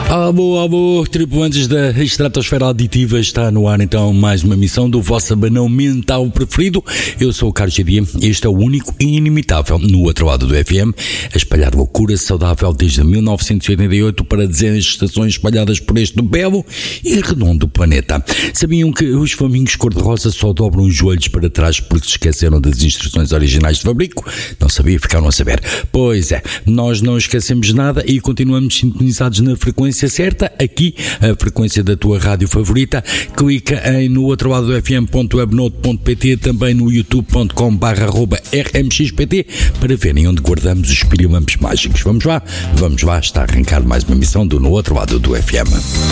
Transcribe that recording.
Alô, tripulantes da Estratosfera Auditiva, está no ar então mais uma emissão do vosso abanão mental preferido. Eu sou o Carlos G. Este é o único e inimitável no outro lado do FM, a espalhar loucura saudável desde 1988 para dezenas de estações espalhadas por este belo e redondo planeta. Sabiam que os flamingos cor-de-rosa só dobram os joelhos para trás porque se esqueceram das instruções originais de fabrico? Não sabia, ficaram a saber. Pois é, nós não esquecemos nada e continuamos sintonizados na frequência certa, aqui a frequência da tua rádio favorita. Clica em no outro lado do fm.webnote.pt, também no youtube.com/rmxpt para verem onde guardamos os pirilampos mágicos. Vamos lá, está a arrancar mais uma emissão do No Outro Lado do FM.